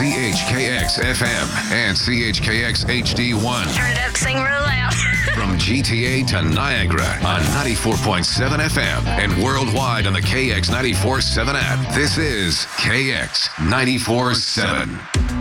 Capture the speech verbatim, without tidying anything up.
C H K X F M and C H K X H D one. Turn it up, sing real loud. From G T A to Niagara on ninety-four point seven F M and worldwide on the K X ninety-four point seven app. This is K X ninety-four point seven.